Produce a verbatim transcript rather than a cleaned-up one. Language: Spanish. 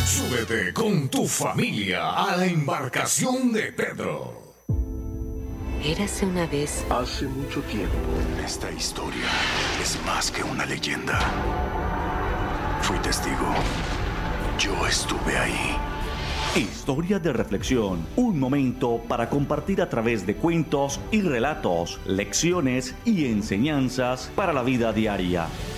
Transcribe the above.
Súbete con tu familia a la embarcación de Pedro. Érase una vez. Hace mucho tiempo. Esta historia es más que una leyenda. Fui testigo. Yo estuve ahí. Historia de reflexión, un momento para compartir a través de cuentos y relatos, lecciones y enseñanzas para la vida diaria.